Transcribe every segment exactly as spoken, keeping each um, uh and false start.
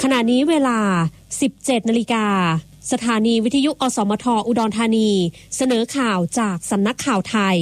ขณะนี้เวลา สิบเจ็ดนาฬิกาสถานีวิทยุอสมทอุดรธานีเสนอข่าวจากสำนักข่าวไทย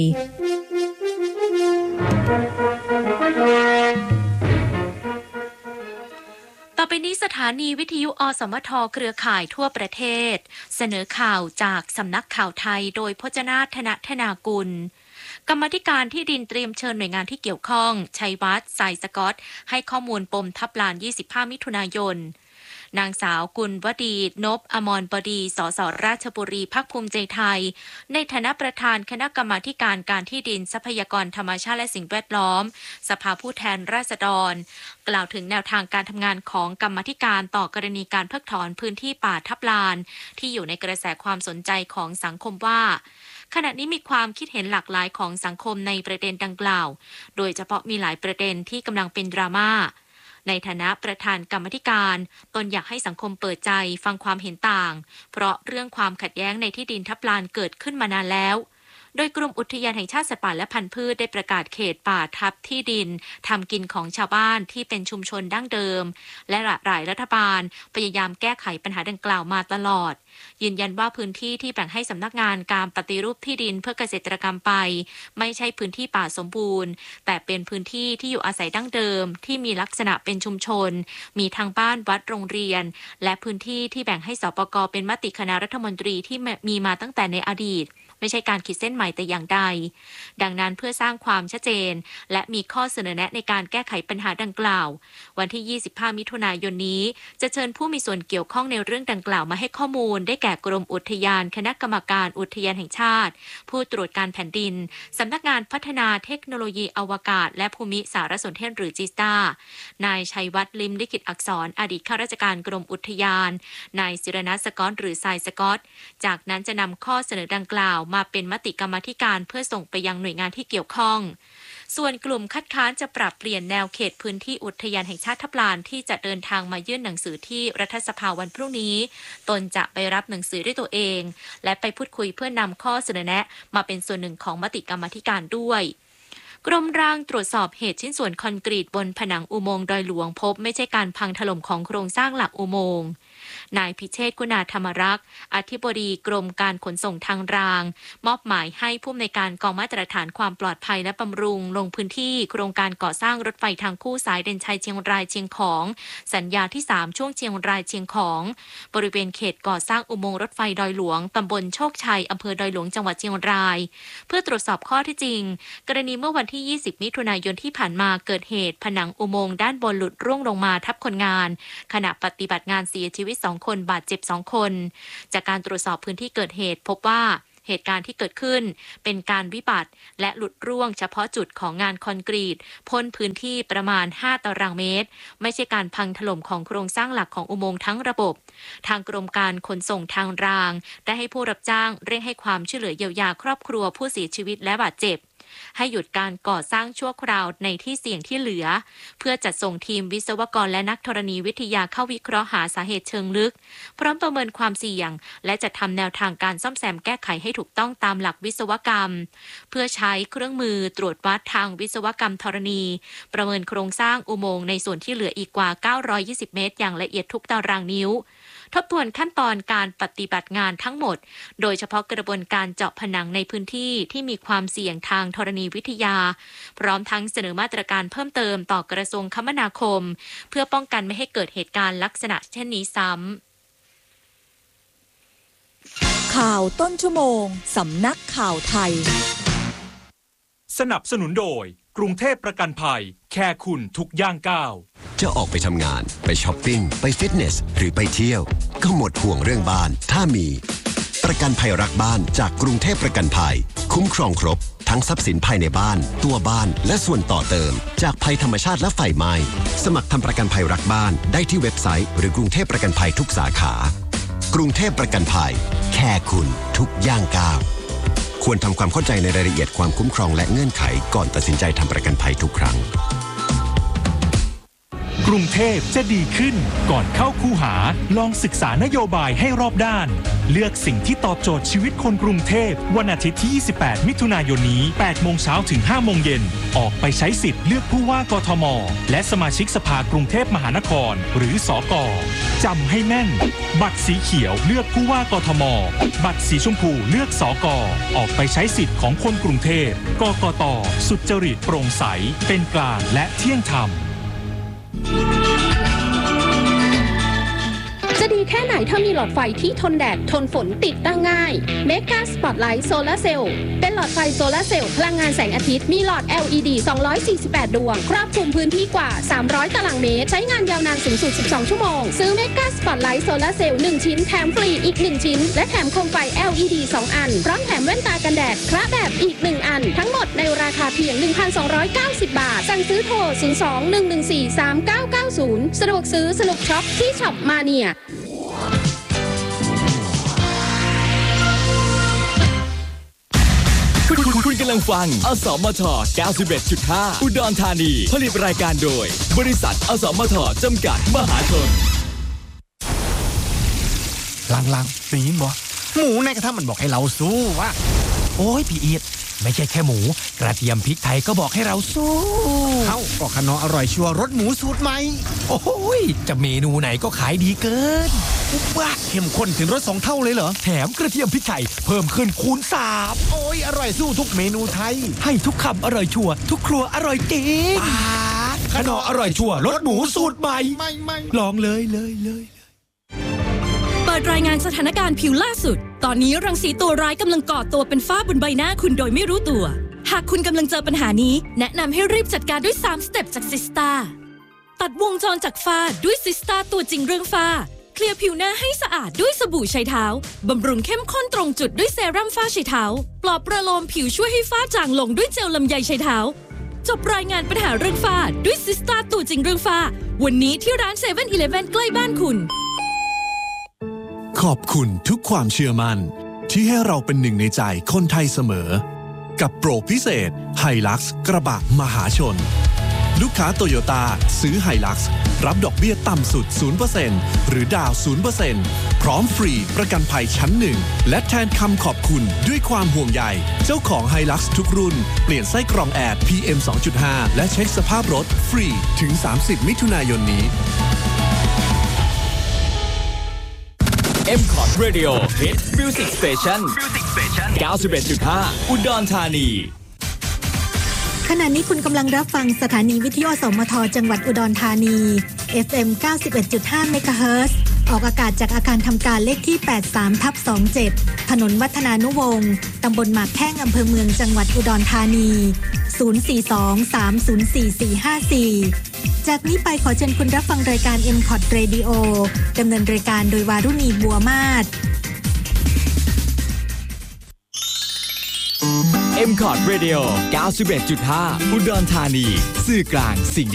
ต่อไปนี้สถานีวิทยุอสมทเครือข่ายทั่วประเทศเสนอข่าวจากสำนักข่าวไทยโดยพจนาถนธนากุลกรรมาธิการที่ดินเตรียมเชิญหน่วยงานที่เกี่ยวข้องชัยวัฒน์สายสกอตให้ข้อมูลปมทับลานยี่สิบห้ามิถุนายนนางสาวกุลวดีนพอมรบดีสสราชบุรีพรรคภูมิใจไทยในฐานะประธานคณะกรรมาธิการการที่ดินทรัพยากรธรรมชาติและสิ่งแวดล้อมสภาผู้แทนราษฎรกล่าวถึงแนวทางการทำงานของกรรมาธิการต่อกรณีการเพิกถอนพื้นที่ป่าทับลานที่อยู่ในกระแสความสนใจของสังคมว่าขณะนี้มีความคิดเห็นหลากหลายของสังคมในประเด็นดังกล่าวโดยเฉพาะมีหลายประเด็นที่กำลังเป็นดราม่าในฐานะประธานกรรมาธิการตนอยากให้สังคมเปิดใจฟังความเห็นต่างเพราะเรื่องความขัดแย้งในที่ดินทับลานเกิดขึ้นมานานแล้วโดยกรมอุทยานแห่งชาติสัตว์ป่าและพันธุ์พืชได้ประกาศเขตป่าทับที่ดินทำกินของชาวบ้านที่เป็นชุมชนดั้งเดิมและหลายรัฐบาลพยายามแก้ไขปัญหาดังกล่าวมาตลอดยืนยันว่าพื้นที่ที่แบ่งให้สำนักงานการปฏิรูปที่ดินเพื่อเกษตรกรรมไปไม่ใช่พื้นที่ป่าสมบูรณ์แต่เป็นพื้นที่ที่อยู่อาศัยดั้งเดิมที่มีลักษณะเป็นชุมชนมีทั้งบ้านวัดโรงเรียนและพื้นที่ที่แบ่งให้สปก.เป็นมติคณะรัฐมนตรีที่มีมาตั้งแต่ในอดีตไม่ใช่การขีดเส้นใหม่แต่อย่างใดดังนั้นเพื่อสร้างความชัดเจนและมีข้อเสนอแนะในการแก้ไขปัญหาดังกล่าววันที่ยี่สิบห้ามิถุนายนนี้จะเชิญผู้มีส่วนเกี่ยวข้องในเรื่องดังกล่าวมาให้ข้อมูลได้แก่กรมอุทยานคณะกรรมการอุทยานแห่งชาติผู้ตรวจการแผ่นดินสำนักงานพัฒนาเทคโนโลยีอวกาศและภูมิสารสนเทศหรือจิสตานายชัยวัฒน์ลิมลิขิตอักษรอดีตข้าราชการกรมอุทยานนายศิรนัสสกอตหรือทรายสกอตจากนั้นจะนำข้อเสนอดังกล่าวมาเป็นมติกรรมาธิการเพื่อส่งไปยังหน่วยงานที่เกี่ยวข้องส่วนกลุ่มคัดค้านจะปรับเปลี่ยนแนวเขตพื้นที่อุทยานแห่งชาติทับลานที่จะเดินทางมายื่นหนังสือที่รัฐสภาวันพรุ่งนี้ตนจะไปรับหนังสือด้วยตัวเองและไปพูดคุยเพื่อนำข้อเสนอแนะมาเป็นส่วนหนึ่งของมติกรรมาธิการด้วยกรมร่างตรวจสอบเหตุชิ้นส่วนคอนกรีตบนผนังอุโมงค์ดอยหลวงพบไม่ใช่การพังถล่มของโครงสร้างหลักอุโมงค์นายพิเชษฐ์กุณาธรรมรักษ์อธิบดีกรมการขนส่งทางรางมอบหมายให้ผู้อำนวยการกองมาตรฐานความปลอดภัยและบำรุงลงพื้นที่โครงการก่อสร้างรถไฟทางคู่สายเด่นชัยเชียงรายเชียงของสัญญาที่สามช่วงเชียงรายเชียงของบริเวณเขตก่อสร้างอุโมงค์รถไฟดอยหลวงตำบลโชคชัยอำเภอดอยหลวงจังหวัดเชียงรายเพื่อตรวจสอบข้อที่จริงกรณีเมื่อวันที่ยี่สิบมิถุนายนที่ผ่านมาเกิดเหตุผนังอุโมงค์ด้านบนหลุดร่วงลงมาทับคนงานขณะปฏิบัติงานเสียชีวิตสองคนบาดเจ็บสองคนจากการตรวจสอบพื้นที่เกิดเหตุพบว่าเหตุการณ์ที่เกิดขึ้นเป็นการวิบัติและหลุดร่วงเฉพาะจุดของงานคอนกรีตพ้นพื้นที่ประมาณห้าตารางเมตรไม่ใช่การพังถล่มของโครงสร้างหลักของอุโมงค์ทั้งระบบทางกรมการขนส่งทางรางได้ให้ผู้รับจ้างเร่งให้ความช่วยเหลือเยียวยาครอบครัวผู้เสียชีวิตและบาดเจ็บให้หยุดการก่อสร้างชั่วคราวในที่เสี่ยงที่เหลือเพื่อจัดส่งทีมวิศวกรและนักธรณีวิทยาเข้าวิเคราะห์หาสาเหตุเชิงลึกพร้อมประเมินความเสี่ยงและจัดทำแนวทางการซ่อมแซมแก้ไขให้ถูกต้องตามหลักวิศวกรรมเพื่อใช้เครื่องมือตรวจวัดทางวิศวกรรมธรณีประเมินโครงสร้างอุโมงค์ในส่วนที่เหลืออีกกว่าเก้าร้อยยี่สิบเมตรอย่างละเอียดทุกตารางนิ้วทบทวนขั้นตอนการปฏิบัติงานทั้งหมดโดยเฉพาะกระบวนการเจาะผนังในพื้นที่ที่มีความเสี่ยงทางธรณีวิทยาพร้อมทั้งเสนอมาตรการเพิ่มเติมต่อกระทรวงคมนาคมเพื่อป้องกันไม่ให้เกิดเหตุการณ์ลักษณะเช่นนี้ซ้ำข่าวต้นชั่วโมงสำนักข่าวไทยสนับสนุนโดยกรุงเทพประกันภัยแค่คุณทุกย่างก้าวจะออกไปทำงานไปช้อปปิ้งไปฟิตเนสหรือไปเที่ยวก็หมดห่วงเรื่องบ้านถ้ามีประกันภัยรักบ้านจากกรุงเทพประกันภัยคุ้มครองครบทั้งทรัพย์สินภายในบ้านตัวบ้านและส่วนต่อเติมจากภัยธรรมชาติและไฟไหม้สมัครทำประกันภัยรักบ้านได้ที่เว็บไซต์หรือกรุงเทพประกันภัยทุกสาขากรุงเทพประกันภัยแค่คุณทุกย่างก้าวควรทำความเข้าใจในรายละเอียดความคุ้มครองและเงื่อนไขก่อนตัดสินใจทำประกันภัยทุกครั้งกรุงเทพจะดีขึ้นก่อนเข้าคูหาลองศึกษานโยบายให้รอบด้านเลือกสิ่งที่ตอบโจทย์ชีวิตคนกรุงเทพวันอาทิตย์ที่ยี่สิบแปดมิถุนายนนี้แปดโมงเช้าถึงห้าโมงเย็นออกไปใช้สิทธิ์เลือกผู้ว่ากทมและสมาชิกสภากรุงเทพมหานครหรือสกจำให้แม่นบัตรสีเขียวเลือกผู้ว่ากทมบัตรสีชมพูเลือกสกออกไปใช้สิทธิ์ของคนกรุงเทพกกตสุจริตโปร่งใสเป็นกลางและเที่ยงธรรมจะดีแค่ไหนถ้ามีหลอดไฟที่ทนแดดทนฝนติดตั้งง่าย Mega Spotlight Solar Cell เป็นหลอดไฟโซลาร์เซลล์พลังงานแสงอาทิตย์มีหลอด แอล อี ดี สองร้อยสี่สิบแปด ดวงครอบคลุมพื้นที่กว่าสามร้อยตารางเมตรใช้งานยาวนานสูงสุดสิบสองชั่วโมงซื้อ Mega Spotlight Solar Cell หนึ่งชิ้นแถมฟรีอีกหนึ่งชิ้นและแถมโคมไฟ แอล อี ดี สองอันพร้อมแถมแว่นตากันแดดพระแบบอีกหนึ่งอันทั้งหมดในราคาเพียง หนึ่งพันสองร้อยเก้าสิบ บาทสั่งซื้อโทรศูนย์ สอง หนึ่ง หนึ่ง สี่ สาม เก้า เก้า ศูนย์สะดวกซื้อสนุกช็อปที่ช็อปมาเนียคุณคุณคุณกำลังฟังอสมท เก้าสิบเอ็ดจุดห้า อุดรธานีผลิตรายการโดยบริษัทอสมทจำกัดมหาชนลังๆได้ยินบ่หมูในกระทะมันบอกให้เราสู้วะโอ้ยพี่อีทไม่ใช่แค่หมูกระเทียมพริกไทยก็บอกให้เราสู้เอ้าก็ขนออร่อยชัวรสหมูสูตรใหม่โอ้ยจะเมนูไหนก็ขายดีเกินอุ๊บว่าเข้มข้นถึงรสสองเท่าเลยเหรอแถมกระเทียมพริกไทยเพิ่มขึ้นคูณสามโอ้ยอร่อยสู้ทุกเมนูไทยให้ทุกคำอร่อยชัวทุกครัวอร่อยจริงขนออร่อยชัวรสหมูสูตรใหม่ลองเลยเลยเลยเปิดรายงานสถานการณ์ผิวล่าสุดตอนนี้รังสีตัวร้ายกำลังก่อตัวเป็นฝ้าบนใบหน้าคุณโดยไม่รู้ตัวหากคุณกำลังเจอปัญหานี้แนะนำให้รีบจัดการด้วยสามสเต็ปจากซิสตาตัดวงจรจากฝ้าด้วยซิสตาตัวจริงเรื่องฝ้าเคลียร์ผิวหน้าให้สะอาดด้วยสบู่ไชเท้าบำรุงเข้มข้นตรงจุดด้วยเซรั่มฝ้าไชเท้าปลอบประโลมผิวช่วยให้ฝ้าจางลงด้วยเจลลำไยไชเท้าจบรายงานปัญหาเรื่องฝ้าด้วยซิสตาตัวจริงเรื่องฝ้าวันนี้ที่ร้านเซเว่นอีเลฟเว่นใกล้บ้านคุณขอบคุณทุกความเชื่อมั่นที่ให้เราเป็นหนึ่งในใจคนไทยเสมอกับโปรพิเศษไฮลักซ์กระบะมหาชนลูกค้าโตโยต้าซื้อไฮลักซ์รับดอกเบี้ยต่ำสุด ศูนย์เปอร์เซ็นต์ หรือดาว ศูนย์เปอร์เซ็นต์ พร้อมฟรีประกันภัยชั้นหนึ่งและแทนคำขอบคุณด้วยความห่วงใยเจ้าของไฮลักซ์ทุกรุ่นเปลี่ยนไส้กรองแอร์ พี เอ็ม สองจุดห้า และเช็คสภาพรถฟรีถึงสามสิบมิถุนายนนี้เอ็ม คอร์ด Radio Hit Music Station เก้าสิบเอ็ดจุดห้า อุดรธานีขณะนี้คุณกำลังรับฟังสถานีวิทยุอสมทจังหวัดอุดรธานี เอฟ เอ็ม เก้าสิบเอ็ดจุดห้า เมกะเฮิรตซ์ ออกอากาศจากอาคารทำการเลขที่ แปดสามทับสองเจ็ด ถนนวัฒนานุวงศ์ตำบลหมากแข้งอำเภอเมืองจังหวัดอุดรธานี ศูนย์ สี่ สอง สาม ศูนย์ สี่ สี่ ห้า สี่ จากนี้ไปขอเชิญคุณรับฟังรายการ เอ็ม คอร์ด Radio ดำเนินรายการโดยวารุณีบัวมาศเอ็ม คอร์ด Radio เก้าสิบเอ็ดจุดห้า อุดรธานีสื่อกลางสิ่ง